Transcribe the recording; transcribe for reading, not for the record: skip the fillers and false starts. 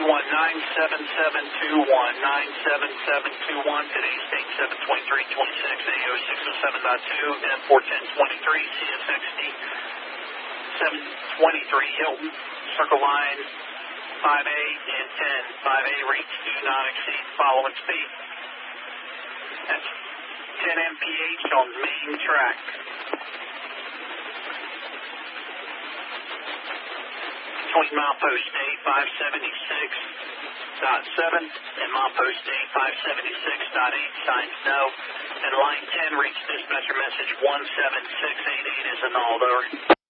today's date 7/23/26, AO 607.2, M41023, CSXD 723 Hilton, circle line 5A and 10. 5A rates do not exceed following speed. That's 10 mph on main track. Between milepost A 576.7 and milepost A 576.8, signs no. And line 10 reached dispatcher message 17688 is annulled, over.